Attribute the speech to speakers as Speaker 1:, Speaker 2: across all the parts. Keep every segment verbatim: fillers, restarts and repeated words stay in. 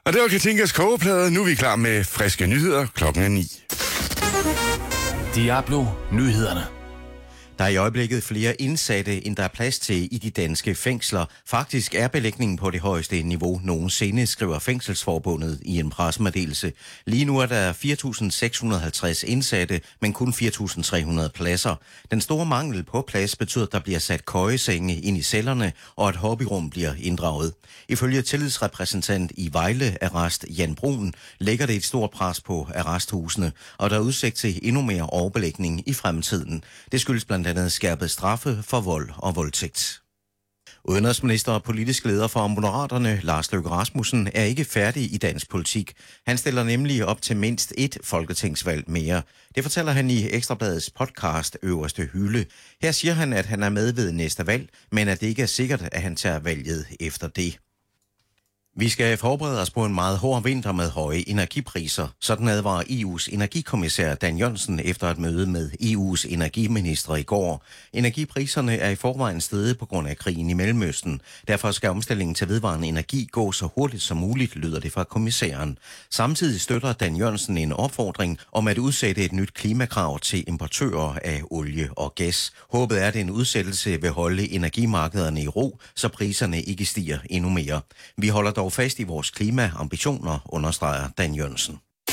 Speaker 1: Og det var Katinkas kogeplade. Nu er vi klar med friske nyheder. Klokken er ni.
Speaker 2: Diablo Nyhederne.
Speaker 3: Der er i øjeblikket flere indsatte, end der er plads til i de danske fængsler. Faktisk er belægningen på det højeste niveau nogensinde, skriver Fængselsforbundet i en pressemeddelelse. Lige nu er der fire tusind seks hundrede og halvtreds indsatte, men kun fire tusind tre hundrede pladser. Den store mangel på plads betyder, at der bliver sat køjesenge ind i cellerne, og at hobbyrum bliver inddraget. Ifølge tillidsrepræsentant i Vejle Arrest Jan Brun lægger det et stort pres på arresthusene, og der er udsigt til endnu mere overbelægning i fremtiden. Det skyldes blandt andet skærpet straffe for vold og voldtægt. Udenrigsminister og politisk leder for Moderaterne, Lars Løkke Rasmussen, er ikke færdig i dansk politik. Han stiller nemlig op til mindst et folketingsvalg mere. Det fortæller han i Ekstrabladets podcast Øverste Hylde. Her siger han, at han er med ved næste valg, men at det ikke er sikkert, at han tager valget efter det. Vi skal forberede os på en meget hård vinter med høje energipriser. Sådan advarer E U's energikommissær Dan Jørgensen efter et møde med E U's energiministre i går. Energipriserne er i forvejen steget på grund af krigen i Mellemøsten. Derfor skal omstillingen til vedvarende energi gå så hurtigt som muligt, lyder det fra kommissæren. Samtidig støtter Dan Jørgensen en opfordring om at udsætte et nyt klimakrav til importører af olie og gas. Håbet er, at en udsættelse vil holde energimarkederne i ro, så priserne ikke stiger endnu mere. Vi holder dog fast i vores klimaambitioner, understreger Dan Jørgensen.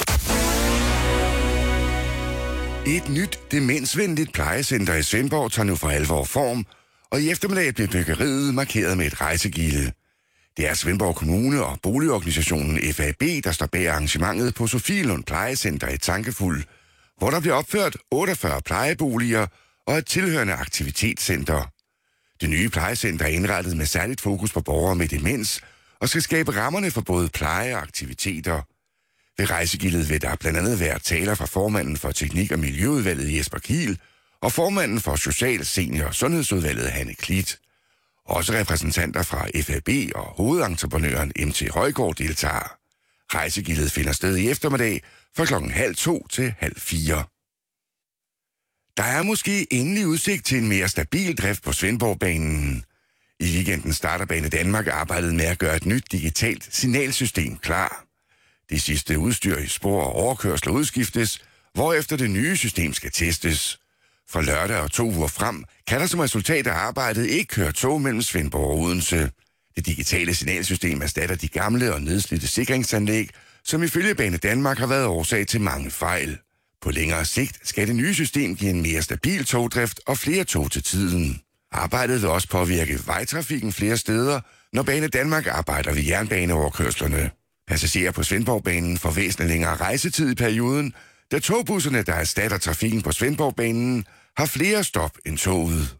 Speaker 1: Et nyt demensvenligt plejecenter i Svendborg tager nu for alvor form, og i eftermiddag bliver byggeriet markeret med et rejsegilde. Det er Svendborg Kommune og boligorganisationen F A B, der står bag arrangementet på Sofielund Plejecenter i Tankefuld, hvor der bliver opført otteogfyrre plejeboliger og et tilhørende aktivitetscenter. Det nye plejecenter er indrettet med særligt fokus på borgere med demens, og skal skabe rammerne for både pleje og aktiviteter. Ved rejsegildet vil der blandt andet være taler fra formanden for Teknik- og Miljøudvalget Jesper Kiel og formanden for Social-, Senior- og Sundhedsudvalget Hanne Klit. Også repræsentanter fra F A B og hovedentreprenøren M T Højgaard deltager. Rejsegildet finder sted i eftermiddag fra klokken halv to til halv fire. Der er måske endelig udsigt til en mere stabil drift på Svendborgbanen. I weekenden starter Bane Danmark arbejdet med at gøre et nyt digitalt signalsystem klar. Det sidste udstyr i spor og overkørsler udskiftes, hvorefter det nye system skal testes. Fra lørdag og to uger frem kan der som resultat af arbejdet ikke køre tog mellem Svendborg og Odense. Det digitale signalsystem erstatter de gamle og nedslidte sikringsanlæg, som ifølge Bane Danmark har været årsag til mange fejl. På længere sigt skal det nye system give en mere stabil togdrift og flere tog til tiden. Arbejdet vil også påvirke vejtrafikken flere steder, når Bane Danmark arbejder ved jernbaneoverkørslerne. Passagerer på Svendborgbanen får væsentligt længere rejsetid i perioden, da togbusserne, der erstatter trafikken på Svendborgbanen, har flere stop end toget.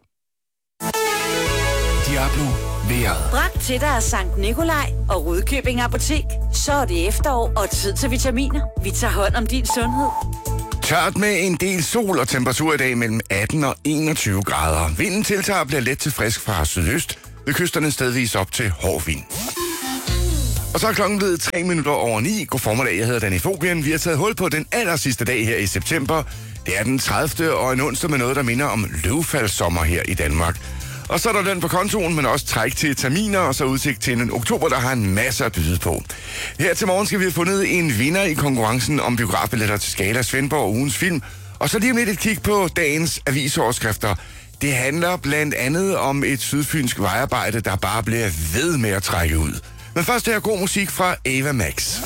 Speaker 2: Diablo vejret.
Speaker 4: Bragt til dig af Sankt Nikolaj og Rudkøbing Apotek. Så er det efterår og tid til vitaminer. Vi tager hånd om din sundhed.
Speaker 1: Tørt med en del sol og temperatur i dag mellem atten og enogtyve grader. Vinden tiltager og bliver let til frisk fra sydøst, ved kysterne stedvis op til hård vind. Og så er klokken blevet tre minutter over ni. God formiddag, jeg hedder Danny Fogbien. Vi har taget hul på den aller sidste dag her i september. Det er den tredivte og en onsdag med noget, der minder om løvfaldssommer her i Danmark. Og så er der løn på kontoen, men også træk til terminer, og så udsigt til en oktober, der har en masse at byde på. Her til morgen skal vi have fundet en vinder i konkurrencen om biografbilletter til Skala Svendborg og ugens film. Og så lige om lidt et kig på dagens avisoverskrifter. Det handler blandt andet om et sydfynsk vejarbejde, der bare bliver ved med at trække ud. Men først er god musik fra Ava Max.